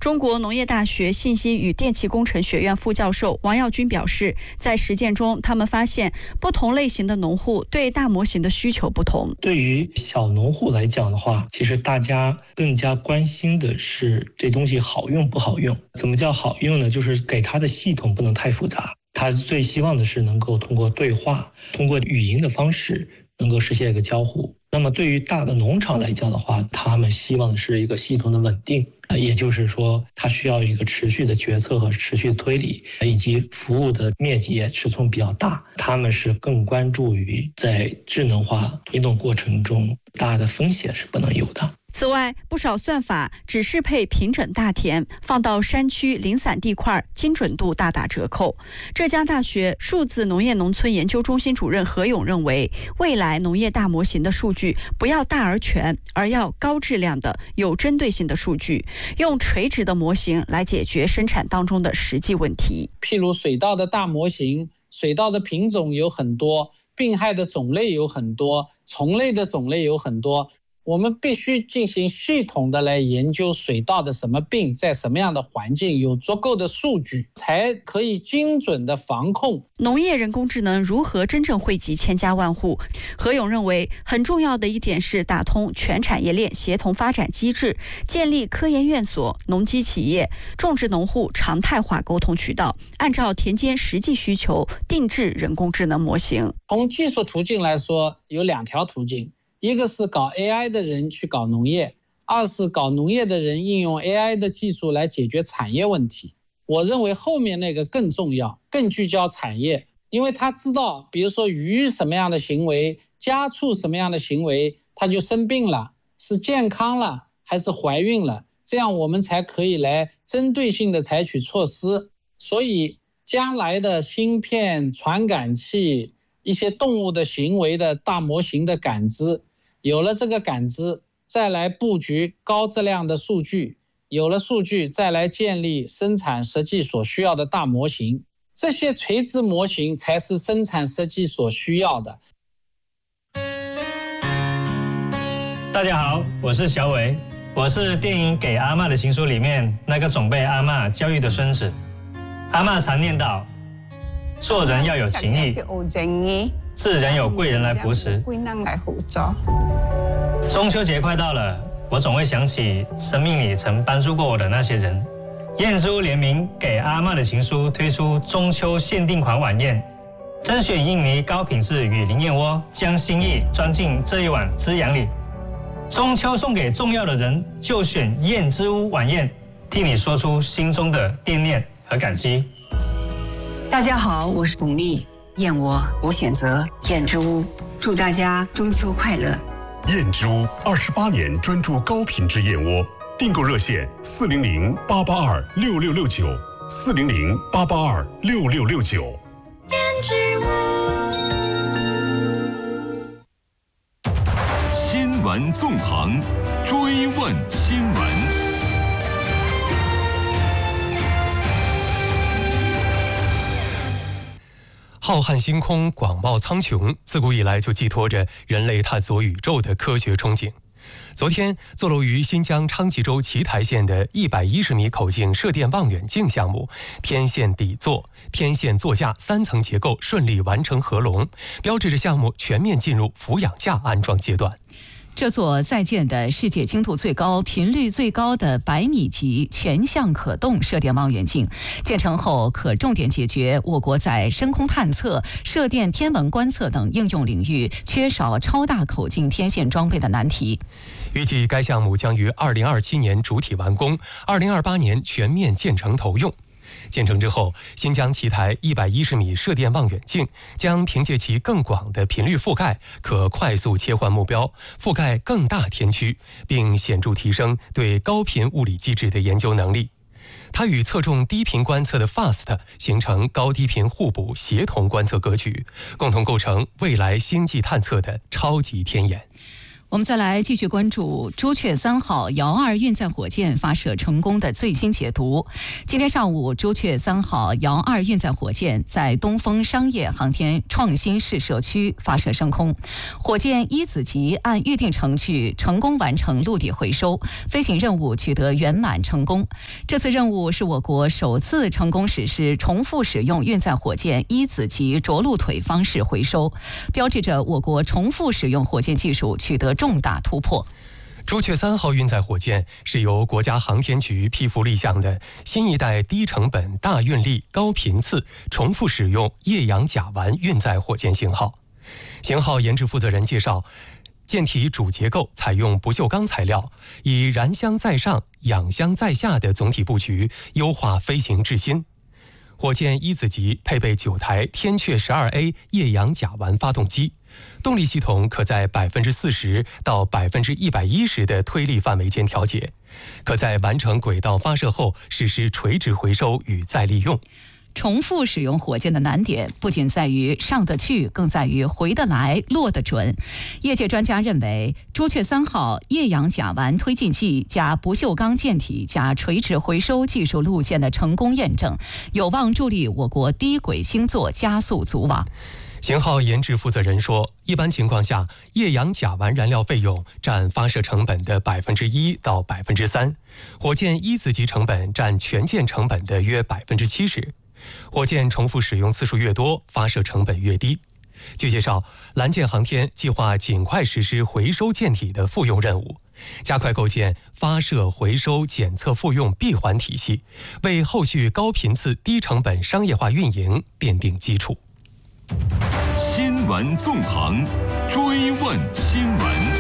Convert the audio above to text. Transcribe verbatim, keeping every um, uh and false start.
中国农业大学信息与电气工程学院副教授王耀军表示，在实践中，他们发现不同类型的农户对大模型的需求不同。 对于小农户来讲的话，其实大家更加关心的是这东西好用不好用。怎么叫好用呢？就是给它的系统不能太复杂。他最希望的是能够通过对话，通过语音的方式能够实现一个交互。那么对于大的农场来讲的话，他们希望的是一个系统的稳定，也就是说它需要一个持续的决策和持续的推理，以及服务的面积尺寸比较大。他们是更关注于在智能化推动过程中大的风险是不能有的。 此外，不少算法只适配平整大田，放到山区零散地块，精准度大打折扣。浙江大学数字农业农村研究中心主任何勇认为，未来农业大模型的数据不要大而全，而要高质量的、有针对性的数据，用垂直的模型来解决生产当中的实际问题。 譬如水稻的大模型，水稻的品种有很多，病害的种类有很多，虫类的种类有很多。我们必须进行系统的来研究水稻的什么病在什么样的环境，有足够的数据才可以精准的防控。 农业人工智能如何真正惠及千家万户？何勇认为，很重要的一点是打通全产业链协同发展机制，建立科研院所、农机企业、种植农户常态化沟通渠道，按照田间实际需求定制人工智能模型。 从技术途径来说，有两条途径。一个是搞 A I 的人去搞农业，二是搞农业的人应用 A I 的技术来解决产业问题。我认为后面那个更重要，更聚焦产业，因为他知道，比如说鱼什么样的行为，家畜什么样的行为，它就生病了，是健康了还是怀孕了，这样我们才可以来针对性的采取措施。所以将来的芯片、传感器，一些动物的行为的大模型的感知，有了这个感知，再来布局高质量的数据，有了数据，再来建立生产设计所需要的大模型。这些垂直模型才是生产设计所需要的。 大家好，我是小伟，我是电影《给阿嬷的情书》里面那个总被阿嬷教育的孙子。阿嬷常念叨，做人要有情义，自然有贵人来扶持。中秋节快到了，我总会想起生命里曾帮助过我的那些人。燕之屋联名给阿嬷的情书推出中秋限定款晚宴，甄选印尼高品质雨林燕窝，将心意装进这一碗滋养里。中秋送给重要的人，就选燕之屋晚宴，替你说出心中的惦念和感激。 大家好，我是巩俐，燕窝我选择燕之屋，祝大家中秋快乐。 燕之屋二十八年专注高品质燕窝，订购热线四零零八八二六六六九，四零零八八二六六六九。 燕之屋。新闻纵横，追问新闻。 浩瀚星空，广袤苍穹，自古以来就寄托着人类探索宇宙的科学憧憬。昨天，坐落于新疆昌吉州奇台县的一百一十米口径射电望远镜项目天线底座、天线座架三层结构顺利完成合龙，标志着项目全面进入俯仰架安装阶段。 这座在建的世界精度最高、频率最高的百米级全向可动射电望远镜，建成后可重点解决我国在深空探测、射电天文观测等应用领域缺少超大口径天线装备的难题。 预计该项目将于二零二七年主体完工，二零二八年全面建成投用。建成之后，新疆奇台一百一十米射电望远镜将凭借其更广的频率覆盖，可快速切换目标，覆盖更大天区，并显著提升对高频物理机制的研究能力。它与侧重低频观测的 F A S T 形成高低频互补协同观测格局，共同构成未来星际探测的超级天眼。 我们再来继续关注朱雀三号遥二运载火箭发射成功的最新解读。今天上午，朱雀三号遥二运载火箭在东风商业航天创新试射区发射升空，火箭一子级按预定程序成功完成陆地回收，飞行任务取得圆满成功。这次任务是我国首次成功实施重复使用运载火箭一子级着陆腿方式回收，标志着我国重复使用火箭技术取得重大突破。 朱雀三号运载火箭是由国家航天局批复立项的新一代低成本、大运力、高频次、重复使用液氧甲烷运载火箭型号。型号研制负责人介绍，舰体主结构采用不锈钢材料，以燃箱在上、氧箱在下的总体布局，优化飞行质心。火箭一子级配备九台天阙 十二 A 液氧甲烷发动机，动力系统可在百分之四十到百分之一百一十的推力范围间调节，可在完成轨道发射后实施垂直回收与再利用。 重复使用火箭的难点不仅在于上得去，更在于回得来、落得准。业界专家认为，朱雀三号液氧甲烷推进剂加不锈钢舰体加垂直回收技术路线的成功验证，有望助力我国低轨星座加速组网。 型号研制负责人说，一般情况下，液氧甲烷燃料费用占发射成本的百分之一到百分之三，火箭一子级成本占全舰成本的约百分之七十。火箭重复使用次数越多，发射成本越低。据介绍，蓝箭航天计划尽快实施回收舰体的复用任务，加快构建发射、回收、检测、复用闭环体系，为后续高频次、低成本商业化运营奠定基础。 新闻纵横，追问新闻。